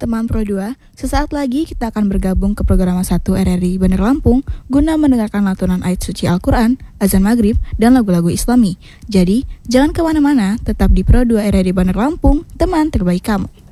Teman Pro 2, sesaat lagi kita akan bergabung ke program 1 RRI Bandar Lampung guna mendengarkan lantunan ayat suci Al-Quran, azan maghrib, dan lagu-lagu Islami. Jadi, jangan kemana-mana, tetap di Pro 2 RRI Bandar Lampung, teman terbaik kamu.